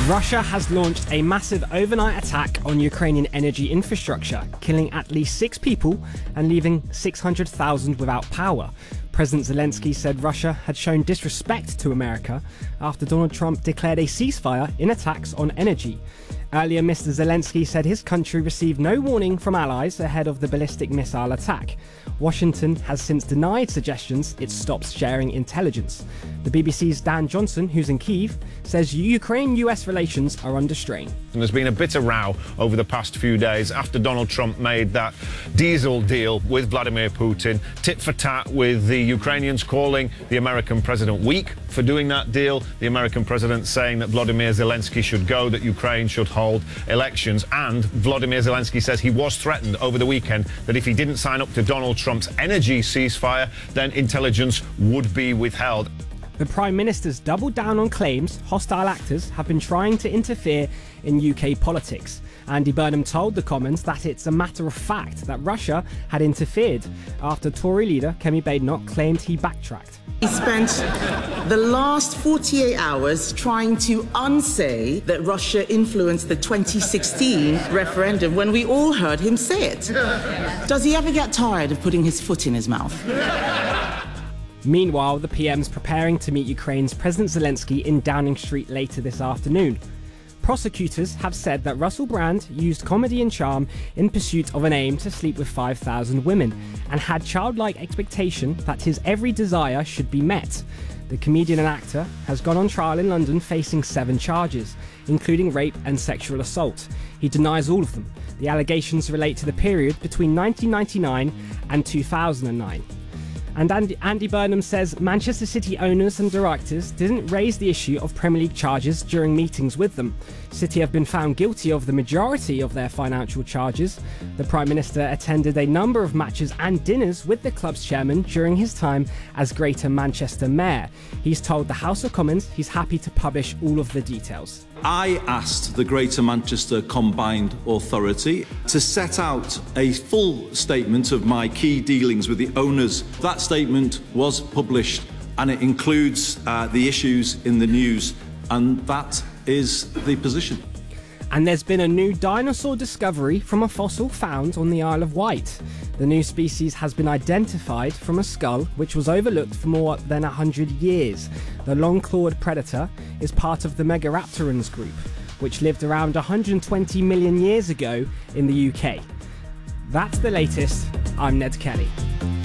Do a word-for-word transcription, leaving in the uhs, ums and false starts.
Russia has launched a massive overnight attack on Ukrainian energy infrastructure, killing at least six people and leaving six hundred thousand without power. President Zelensky said Russia had shown disrespect to America after Donald Trump declared a ceasefire in attacks on energy. Earlier, Mister Zelensky said his country received no warning from allies ahead of the ballistic missile attack. Washington has since denied suggestions it stops sharing intelligence. The B B C's Dan Johnson, who's in Kyiv, says Ukraine-U S relations are under strain. And there's been a bit of row over the past few days after Donald Trump made that diesel deal with Vladimir Putin, tit for tat with the Ukrainians calling the American president weak for doing that deal, the American president saying that Vladimir Zelensky should go, that Ukraine should hold elections, and Vladimir Zelensky says he was threatened over the weekend that if he didn't sign up to Donald Trump's energy ceasefire, then intelligence would be withheld. The Prime Minister's doubled down on claims hostile actors have been trying to interfere in U K politics. Andy Burnham told the Commons that it's a matter of fact that Russia had interfered after Tory leader Kemi Badenoch claimed he backtracked. He spent the last forty-eight hours trying to unsay that Russia influenced the twenty sixteen referendum when we all heard him say it. Does he ever get tired of putting his foot in his mouth? Meanwhile, the P M's preparing to meet Ukraine's President Zelensky in Downing Street later this afternoon. Prosecutors have said that Russell Brand used comedy and charm in pursuit of an aim to sleep with five thousand women and had childlike expectation that his every desire should be met. The comedian and actor has gone on trial in London facing seven charges, including rape and sexual assault. He denies all of them. The allegations relate to the period between nineteen ninety-nine and two thousand nine. And Andy, Andy Burnham says Manchester City owners and directors didn't raise the issue of Premier League charges during meetings with them. City have been found guilty of the majority of their financial charges. The Prime Minister attended a number of matches and dinners with the club's chairman during his time as Greater Manchester Mayor. He's told the House of Commons he's happy to publish all of the details. I asked the Greater Manchester Combined Authority to set out a full statement of my key dealings with the owners. That statement was published and it includes uh, the issues in the news, and that is the position. And there's been a new dinosaur discovery from a fossil found on the Isle of Wight. The new species has been identified from a skull which was overlooked for more than one hundred years. The long-clawed predator is part of the Megaraptorans group, which lived around one hundred twenty million years ago in the U K. That's the latest. I'm Ned Kelly.